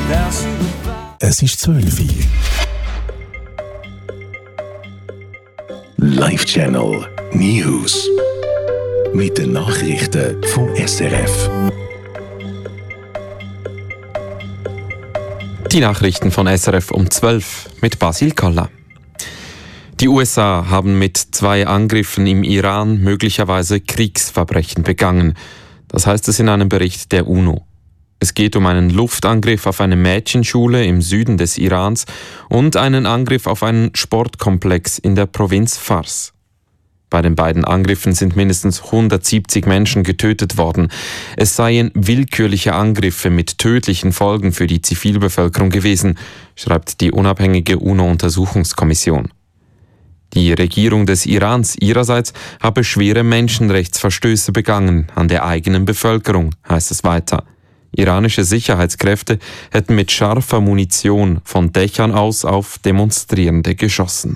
Es ist 12 Uhr. Live Channel News. Mit den Nachrichten vom SRF. Die Nachrichten von SRF um 12 mit Basil Koller. Die USA haben mit 2 Angriffen im Iran möglicherweise Kriegsverbrechen begangen. Das heißt es in einem Bericht der UNO. Es geht um einen Luftangriff auf eine Mädchenschule im Süden des Irans und einen Angriff auf einen Sportkomplex in der Provinz Fars. Bei den beiden Angriffen sind mindestens 170 Menschen getötet worden. Es seien willkürliche Angriffe mit tödlichen Folgen für die Zivilbevölkerung gewesen, schreibt die unabhängige UNO-Untersuchungskommission. Die Regierung des Irans ihrerseits habe schwere Menschenrechtsverstöße begangen an der eigenen Bevölkerung, heißt es weiter. Iranische Sicherheitskräfte hätten mit scharfer Munition von Dächern aus auf Demonstrierende geschossen.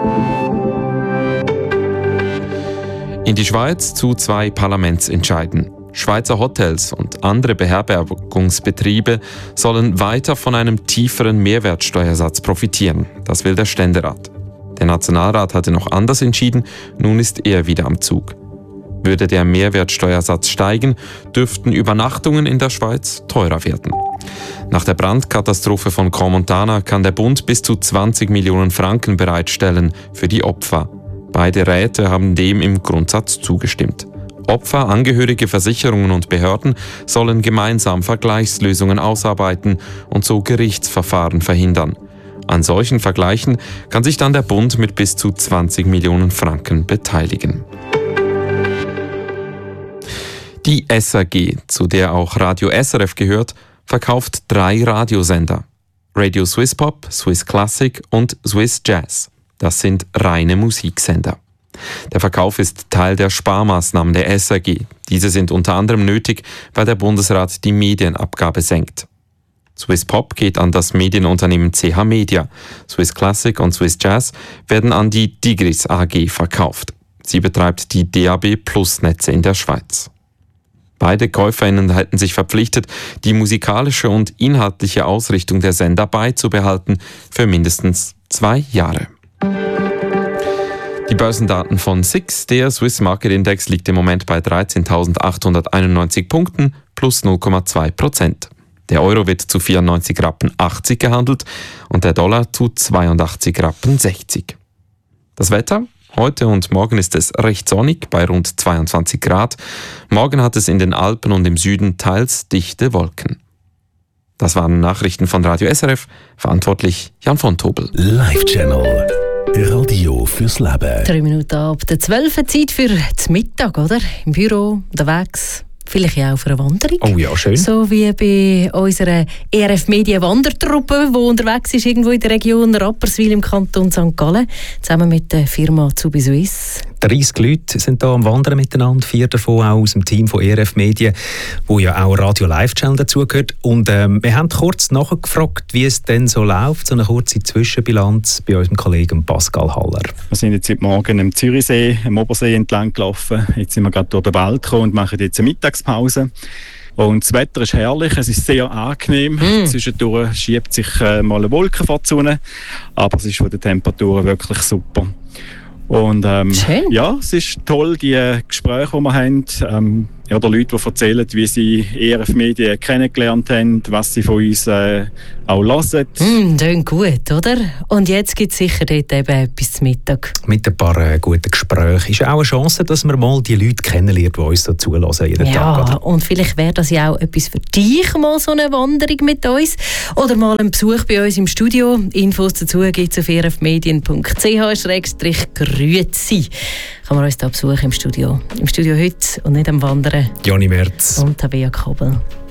In die Schweiz zu 2 Parlamentsentscheiden. Schweizer Hotels und andere Beherbergungsbetriebe sollen weiter von einem tieferen Mehrwertsteuersatz profitieren. Das will der Ständerat. Der Nationalrat hatte noch anders entschieden, nun ist er wieder am Zug. Würde der Mehrwertsteuersatz steigen, dürften Übernachtungen in der Schweiz teurer werden. Nach der Brandkatastrophe von Crans-Montana kann der Bund bis zu 20 Millionen Franken bereitstellen für die Opfer. Beide Räte haben dem im Grundsatz zugestimmt. Opfer, Angehörige, Versicherungen und Behörden sollen gemeinsam Vergleichslösungen ausarbeiten und so Gerichtsverfahren verhindern. An solchen Vergleichen kann sich dann der Bund mit bis zu 20 Millionen Franken beteiligen. Die SRG, zu der auch Radio SRF gehört, verkauft 3 Radiosender. Radio Swiss Pop, Swiss Classic und Swiss Jazz. Das sind reine Musiksender. Der Verkauf ist Teil der Sparmaßnahmen der SRG. Diese sind unter anderem nötig, weil der Bundesrat die Medienabgabe senkt. Swiss Pop geht an das Medienunternehmen CH Media. Swiss Classic und Swiss Jazz werden an die Digris AG verkauft. Sie betreibt die DAB-Plus-Netze in der Schweiz. Beide KäuferInnen hätten sich verpflichtet, die musikalische und inhaltliche Ausrichtung der Sender beizubehalten für mindestens 2 Jahre. Die Börsendaten von SIX, der Swiss Market Index, liegt im Moment bei 13.891 Punkten plus 0,2%. Der Euro wird zu 94,80 Rappen gehandelt und der Dollar zu 82,60 Rappen. Das Wetter? Heute und morgen ist es recht sonnig bei rund 22 Grad. Morgen hat es in den Alpen und im Süden teils dichte Wolken. Das waren Nachrichten von Radio SRF. Verantwortlich Jan von Tobel. Live Channel. Radio fürs Leben. 3 Minuten ab der 12. Zeit für den Mittag, oder? Im Büro, unterwegs. Vielleicht auch auf einer Wanderung. Oh ja, schön. So wie bei unserer ERF Media Wandertruppe, die unterwegs ist irgendwo in der Region Rapperswil im Kanton St. Gallen, zusammen mit der Firma Zubi Suisse. 30 Leute sind hier am Wandern miteinander, 4 davon auch aus dem Team von ERF Media, wo ja auch Radio Live Channel dazugehört. Und wir haben kurz nachgefragt, wie es denn so läuft, so eine kurze Zwischenbilanz bei unserem Kollegen Pascal Haller. Wir sind jetzt heute Morgen am Zürichsee, am Obersee entlang gelaufen. Jetzt sind wir gerade durch den Wald gekommen und machen jetzt eine Mittagspause. Und das Wetter ist herrlich, es ist sehr angenehm. Zwischendurch schiebt sich mal eine Wolke vor die Sonne, aber es ist von den Temperaturen wirklich super. Und ja, es ist toll, die Gespräche, die wir haben, oder Leute, die erzählen, wie sie ERF Medien kennengelernt haben, was sie von uns auch hören. Klingt gut, oder? Und jetzt gibt es sicher dort eben etwas zum Mittag. Mit ein paar guten Gesprächen ist auch eine Chance, dass man mal die Leute kennenlernt, die uns so zulassen jeden Tag. Oder? Und vielleicht wäre das ja auch etwas für dich, mal so eine Wanderung mit uns. Oder mal ein Besuch bei uns im Studio. Infos dazu gibt es auf erfmedien.ch/grüezi. Kann man uns da besuchen im Studio. Im Studio heute und nicht am Wandern. Johnny Merz und Tabea Kobel.